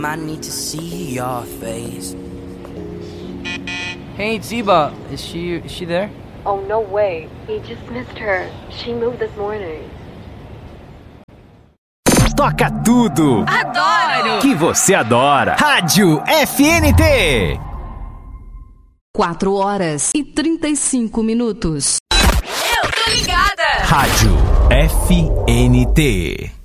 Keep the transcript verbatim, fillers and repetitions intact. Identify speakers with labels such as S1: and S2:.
S1: I need to see your face.
S2: Hey, Ziba, is she is she there?
S3: Oh, no way. He just missed her. She moved this morning.
S4: Toca tudo!
S5: Adoro!
S4: Que você adora! Rádio F N T!
S5: quatro horas e trinta e cinco minutos.
S6: Eu tô ligada!
S4: Rádio F N T.